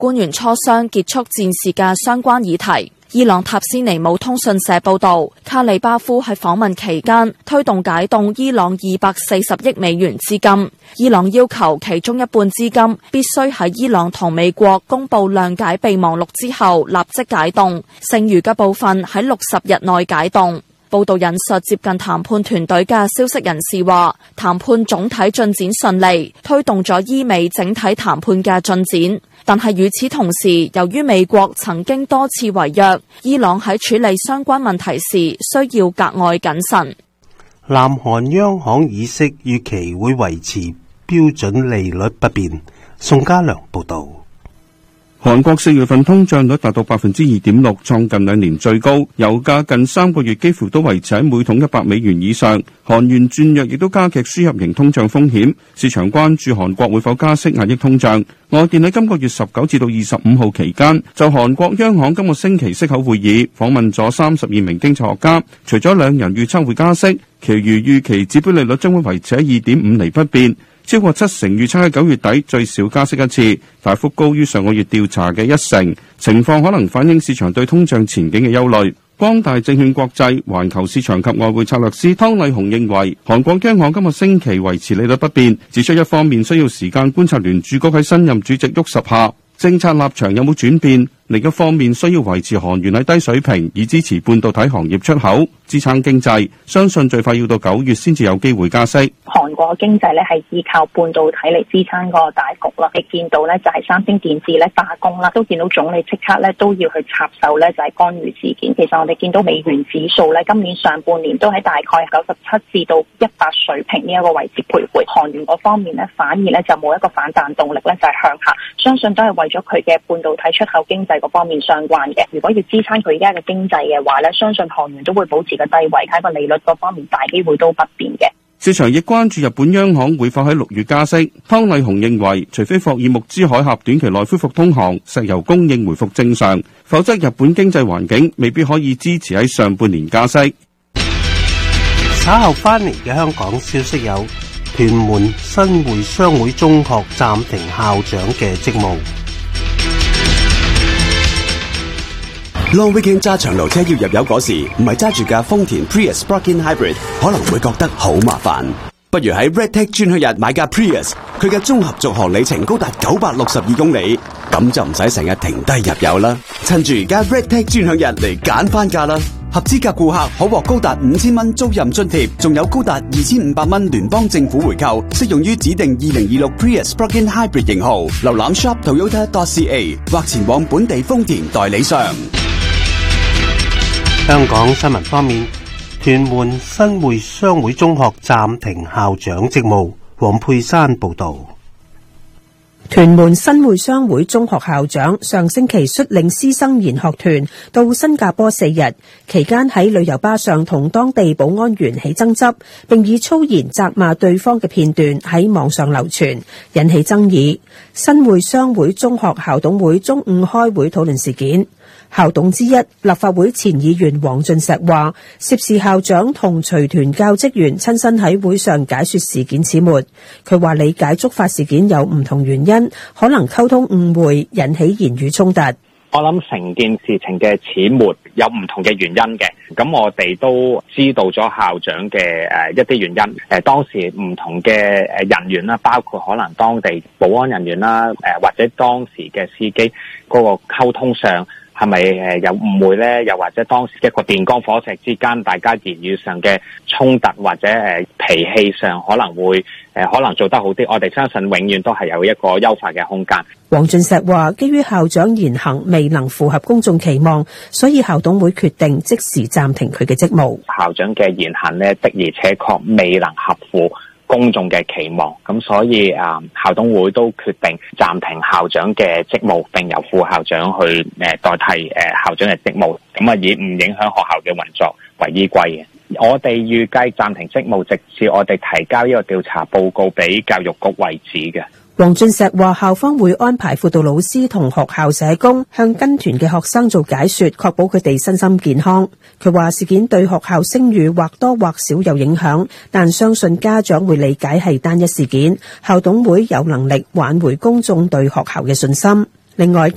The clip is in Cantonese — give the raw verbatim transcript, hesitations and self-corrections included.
官員磋商結束戰事嘅相關議題。伊朗塔斯尼姆通訊社報道，卡里巴夫喺訪問期間推動解凍伊朗二百四十億美元資金。伊朗要求其中一半資金必須喺伊朗同美國公布諒解備忘錄之後立即解凍，剩餘嘅部分喺六十日內解凍。報道引述接近談判團隊嘅消息人士話，談判總體進展順利，推動咗伊美整體談判嘅進展。但係與此同時，由於美國曾經多次違約，伊朗喺處理相關問題時需要格外謹慎。 南韓央行議息預期會維持標準利率不變。宋家良報道。 韓國四月份通脹率達到百分之二點六，創近兩年最高。油價近三個月幾乎都維持喺每桶一百美元以上。韓元轉弱亦都加劇輸入型通脹風險。市場關注韓國會否加息壓抑通脹。外電喺今個月十九至到二十五號期間，就韓國央行今個星期息口會議訪問咗三十二名經濟學家，除咗兩人預測會加息，其餘預期指標利率將會維持喺二點五厘不變。超過七成預測喺九月底最少加息一次，大幅高於上個月調查嘅一成。情況可能反映市場對通脹前景嘅憂慮。光大證券國際環球市場及外匯策略師湯麗紅認為，韓國央行今個星期維持利率不變，指出一方面需要時間觀察聯儲局喺新任主席沃什下政策立場有冇轉變，另一方面需要維持韓元喺低水平，以支持半導體行業出口，支撐經濟。相信最快要到九月先至有機會加息。 韓國經濟咧係依靠半導體嚟支撐個大局啦。你見到咧就係三星電子咧罷工啦，都見到總理即刻咧都要去插手咧就係干預事件。其實我哋見到美元指數咧今年上半年都喺大概九十七至到一百水平呢一個位置徘徊。韓元嗰方面咧反而咧就冇一個反彈動力咧，就係向下。相信都係為咗佢嘅半導體出口經濟嗰方面相關嘅。如果要支撐佢而家嘅經濟嘅話咧，相信韓元都會保持個低位，喺個利率嗰方面大機會都不變嘅。 市場亦關注日本央行會否喺六月加息。湯麗紅認為，除非霍爾木茲海峽短期內恢復通航，石油供應回復正常，否則日本經濟環境未必可以支持喺上半年加息。 稍後翻嚟嘅香港消息有：屯門新會商會中學暫停校長嘅職務。 Long weekend 揸長途車要入油嗰時，唔係揸住架豐田 Prius Plug-in Hybrid， 可能會覺得好麻煩。不如喺 Redtech 專區日買架 Prius， 佢嘅綜合續航里程高達九百六十二公里，咁就唔使成日停低入油啦。趁住而家 Redtech 專享日嚟揀翻架啦！合資格顧客可獲高達五千蚊租賃津貼，仲有高達二千五百蚊聯邦政府回購，適用於指定二零二六 Prius Plug-in Hybrid 型號。瀏覽 shop toyota dot c a 或前往本地豐田代理商。 香港新聞方面，屯門新會商會中學暫停校長職務。黃佩珊報道。 屯門新會商會中學校長上星期率領師生研學團到新加坡四日，期間喺旅遊巴上同當地保安員起爭執，並以粗言責罵對方嘅片段喺網上流傳，引起爭議。新會商會中學校董會中午開會討論事件。校董之一立法會前議員黃俊碩話，涉事校長同隨團教職員親身喺會上解說事件始末。佢話理解觸發事件有唔同原因，可能溝通誤會引起言語衝突。 我諗成件事情嘅始末有唔同嘅原因嘅，咁我哋都知道咗校長嘅誒一啲原因。誒當時唔同嘅誒人員啦，包括可能當地保安人員啦，誒或者當時嘅司機嗰個溝通上係咪誒有誤會咧？又或者當時一個電光火石之間，大家言語上嘅衝突，或者誒脾氣上可能會誒可能做得好啲。我哋相信永遠都係有一個優化嘅空間。 黃俊碩話，基於校長言行未能符合公眾期望，所以校董會決定即時暫停佢嘅職務。 校長嘅言行呢，的而且確未能合乎公眾嘅期望，咁所以啊，校董會都決定暫停校長嘅職務，並由副校長去誒代替誒校長嘅職務，咁啊以唔影響學校嘅運作為依歸嘅。我哋預計暫停職務，直至我哋提交呢個調查報告俾教育局為止嘅。 黃俊碩話，校方會安排輔導老師同學校社工向跟團嘅學生做解說，確保佢哋身心健康。佢話事件對學校聲譽或多或少有影響，但相信家長會理解係單一事件，校董會有能力挽回公眾對學校嘅信心。另外，